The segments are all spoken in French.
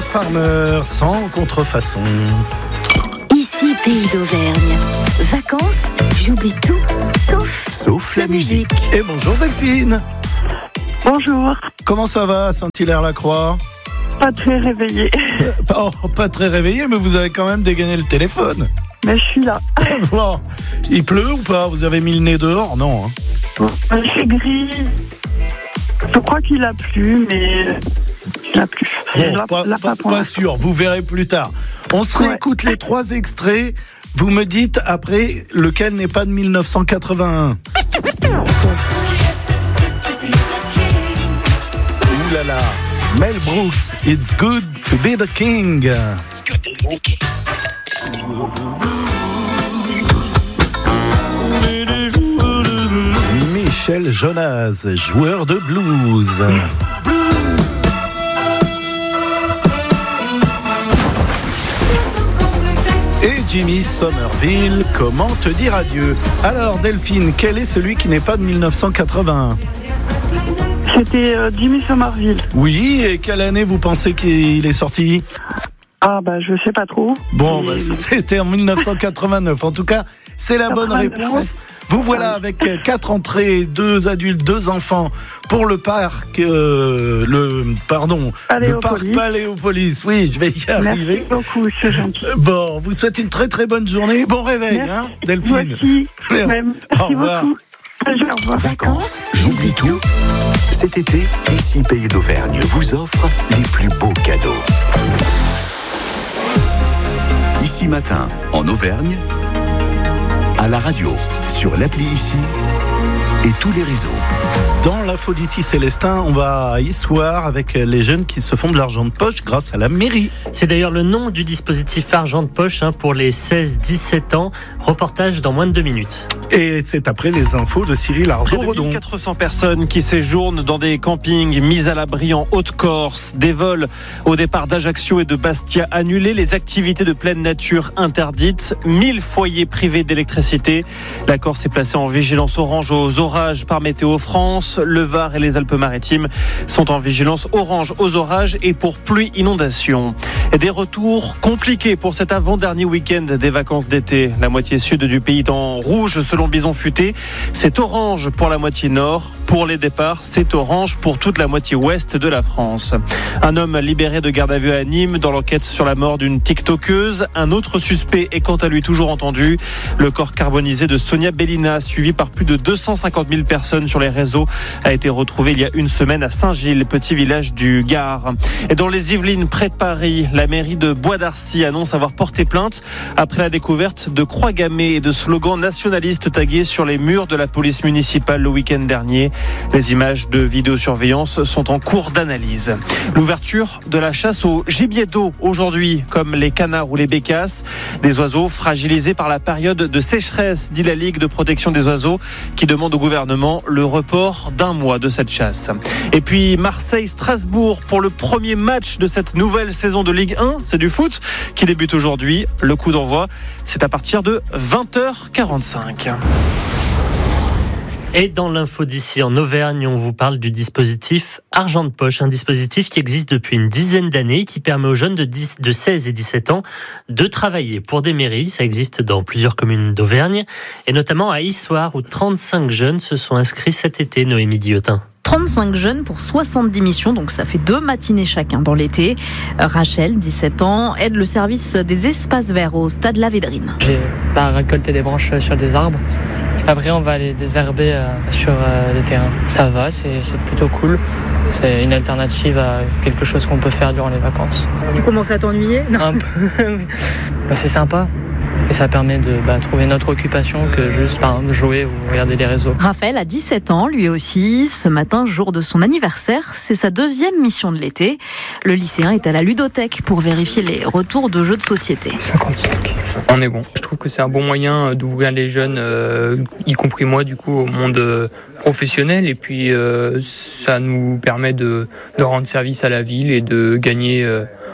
Farmer, sans contrefaçon. Ici, Pays d'Auvergne. Vacances, j'oublie tout, sauf la musique. Et bonjour Delphine. Bonjour. Comment ça va à Saint-Hilaire-la-Croix ? Pas très réveillée. Pas très réveillé, mais vous avez quand même dégainé le téléphone. Mais je suis là. Bon, il pleut ou pas ? Vous avez mis le nez dehors ? Non. Il fait gris. Je crois qu'il a plu, mais il a plu. Pas sûr, vous verrez plus tard. On se réécoute les 3 extraits. Vous me dites après lequel n'est pas de 1981. Ouh là là, Mel Brooks, It's Good to be the King. Michel Jonas, joueur de blues. Et Jimmy Somerville, comment te dire adieu ? Alors Delphine, quel est celui qui n'est pas de 1981 ? C'était Jimmy Somerville. Oui, et quelle année vous pensez qu'il est sorti ? Je sais pas trop. Bon, c'était en 1989. En tout cas, c'est la bonne réponse. Vous voilà avec 4 entrées, 2 adultes, 2 enfants pour le parc, parc Paléopolis. Oui, je vais y arriver. Merci beaucoup, c'est gentil. Bon, vous souhaite une très très bonne journée. Bon réveil, Delphine. Merci. Au revoir. Beaucoup. Vacances, j'oublie tout. Cet été, ici Pays d'Auvergne vous offre les plus beaux cadeaux. Ici Matin, en Auvergne, à la radio, sur l'appli Ici et tous les réseaux. Dans l'info d'ici Célestin, on va à Issoire avec les jeunes qui se font de l'argent de poche grâce à la mairie. C'est d'ailleurs le nom du dispositif argent de poche pour les 16-17 ans. Reportage dans moins de 2 minutes. Et c'est après les infos de Cyril Ardo-Redon. 400 personnes qui séjournent dans des campings mis à l'abri en Haute-Corse. Des vols au départ d'Ajaccio et de Bastia annulés. Les activités de pleine nature interdites. 1000 foyers privés d'électricité. La Corse est placée en vigilance orange aux orages par Météo France. Le Var et les Alpes-Maritimes sont en vigilance orange aux orages et pour pluie inondation. Et des retours compliqués pour cet avant-dernier week-end des vacances d'été. La moitié sud du pays est en rouge selon Bison Futé. C'est orange pour la moitié nord. Pour les départs, c'est orange pour toute la moitié ouest de la France. Un homme libéré de garde à vue à Nîmes dans l'enquête sur la mort d'une tiktokeuse. Un autre suspect est quant à lui toujours entendu. Le corps carbonisé de Sonia Bellina, suivi par plus de 250 000 personnes sur les réseaux, a été retrouvé il y a une semaine à Saint-Gilles, petit village du Gard. Et dans les Yvelines, près de Paris, la mairie de Bois d'Arcy annonce avoir porté plainte après la découverte de croix gammées et de slogans nationalistes tagués sur les murs de la police municipale le week-end dernier. Les images de vidéosurveillance sont en cours d'analyse. L'ouverture de la chasse au gibier d'eau aujourd'hui, comme les canards ou les bécasses, des oiseaux fragilisés par la période de sécheresse, dit la Ligue de protection des oiseaux, qui demande au gouvernement le report d'1 mois de cette chasse. Et puis Marseille-Strasbourg pour le premier match de cette nouvelle saison de Ligue 1, c'est du foot qui débute aujourd'hui. Le coup d'envoi, c'est à partir de 20h45. Et dans l'info d'ici en Auvergne, on vous parle du dispositif argent de poche, un dispositif qui existe depuis une dizaine d'années, qui permet aux jeunes de 16 et 17 ans de travailler pour des mairies. Ça existe dans plusieurs communes d'Auvergne, et notamment à Issoire, où 35 jeunes se sont inscrits cet été, Noémie Guillotin. 35 jeunes pour 70 missions, donc ça fait 2 matinées chacun dans l'été. Rachel, 17 ans, aide le service des espaces verts au stade La Védrine. J'ai récolté des branches sur des arbres. Après, on va aller désherber sur les terrains. Ça va, c'est plutôt cool. C'est une alternative à quelque chose qu'on peut faire durant les vacances. Tu commences à t'ennuyer ? Un peu. C'est sympa. Et ça permet de trouver une autre occupation que juste par exemple jouer ou regarder les réseaux. Raphaël a 17 ans, lui aussi. Ce matin, jour de son anniversaire, c'est sa 2e mission de l'été. Le lycéen est à la ludothèque pour vérifier les retours de jeux de société. 55. On est bon. Je trouve que c'est un bon moyen d'ouvrir les jeunes, y compris moi du coup, au monde professionnel. Et puis ça nous permet de rendre service à la ville et de gagner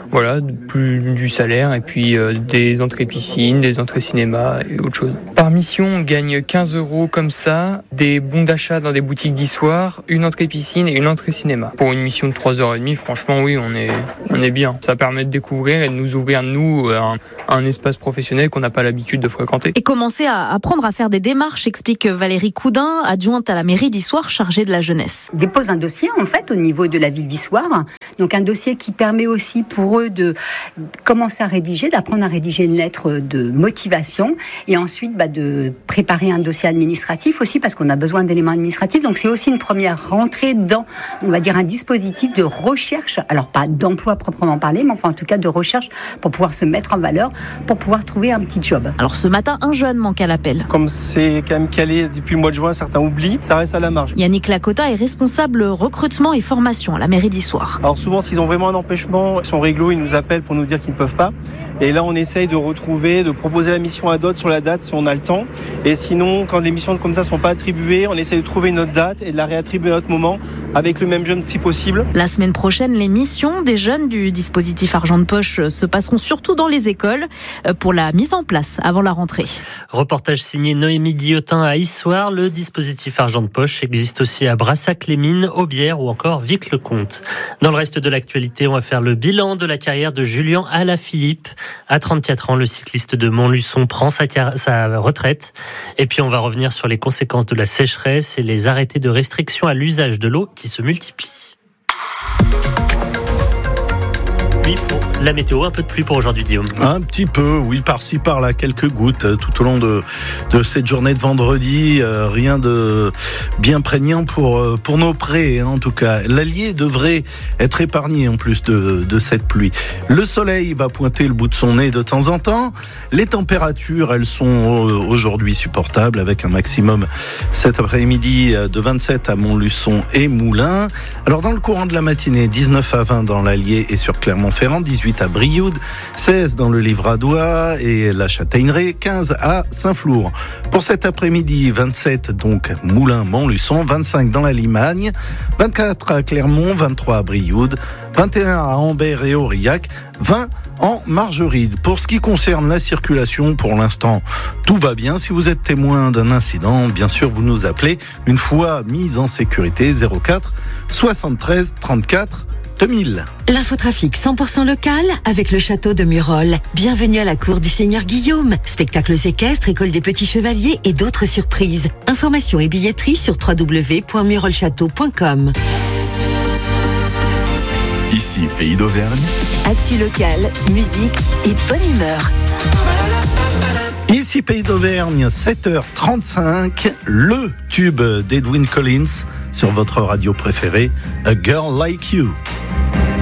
Voilà, plus du salaire et puis des entrées piscine, des entrées cinéma et autre chose. Par mission, on gagne 15 € comme ça, des bons d'achat dans des boutiques d'Issoire, une entrée piscine et une entrée cinéma. Pour une mission de 3h30, franchement, oui, on est bien. Ça permet de découvrir et de nous ouvrir, nous, un espace professionnel qu'on n'a pas l'habitude de fréquenter. Et commencer à apprendre à faire des démarches, explique Valérie Coudin, adjointe à la mairie d'Issoire chargée de la jeunesse. On dépose un dossier, en fait, au niveau de la ville d'Issoire. Donc un dossier qui permet aussi pour eux de commencer à rédiger, d'apprendre à rédiger une lettre de motivation et ensuite de préparer un dossier administratif aussi parce qu'on a besoin d'éléments administratifs. Donc c'est aussi une première rentrée dans, on va dire, un dispositif de recherche, alors pas d'emploi proprement parlé, mais enfin en tout cas de recherche pour pouvoir se mettre en valeur, pour pouvoir trouver un petit job. Alors ce matin, un jeune manque à l'appel. Comme c'est quand même calé depuis le mois de juin, certains oublient, ça reste à la marge. Yannick Lakota est responsable recrutement et formation à la mairie d'Issoire. Alors souvent, s'ils ont vraiment un empêchement, ils sont réglo, ils nous appellent pour nous dire qu'ils ne peuvent pas. Et là, on essaye de retrouver, de proposer la mission à d'autres sur la date si on a le temps. Et sinon, quand les missions comme ça ne sont pas attribuées, on essaye de trouver une autre date et de la réattribuer à un autre moment avec le même jeune si possible. La semaine prochaine, les missions des jeunes du dispositif Argent de Poche se passeront surtout dans les écoles pour la mise en place avant la rentrée. Reportage signé Noémie Guillotin à Issoire. Le dispositif Argent de Poche existe aussi à Brassac-les-Mines, Aubière ou encore Vic-le-Comte. Dans le reste de l'actualité, on va faire le bilan de la carrière de Julien Alaphilippe. À 34 ans, le cycliste de Montluçon prend sa retraite. Et puis on va revenir sur les conséquences de la sécheresse et les arrêtés de restriction à l'usage de l'eau qui se multiplient. Oui, pour la météo, un peu de pluie pour aujourd'hui, Guillaume. Un petit peu, oui, par-ci, par-là, quelques gouttes tout au long de cette journée de vendredi. Rien de bien prégnant pour nos prés, en tout cas. L'Allier devrait être épargné en plus de cette pluie. Le soleil va pointer le bout de son nez de temps en temps. Les températures, elles sont aujourd'hui supportables avec un maximum cet après-midi de 27 à Montluçon et Moulins. Alors dans le courant de la matinée, 19 à 20 dans l'Allier et sur Clermont-Ferrand, 18 à Brioude, 16 dans le Livradois et la Châtaigneraie, 15 à Saint-Flour. Pour cet après-midi, 27 donc Moulins, Montluçon, 25 dans la Limagne, 24 à Clermont, 23 à Brioude, 21 à Ambert et Aurillac, 20 en Margeride. Pour ce qui concerne la circulation, pour l'instant, tout va bien. Si vous êtes témoin d'un incident, bien sûr, vous nous appelez une fois mise en sécurité 04 73 34 2000. L'infotrafic 100% local avec le château de Murol. Bienvenue à la cour du Seigneur Guillaume. Spectacles équestres, école des petits chevaliers et d'autres surprises. Informations et billetterie sur www.murolchâteau.com. Ici, Pays d'Auvergne. Actu local, musique et bonne humeur. Ici Pays d'Auvergne, 7h35, le tube d'Edwyn Collins sur votre radio préférée, A Girl Like You.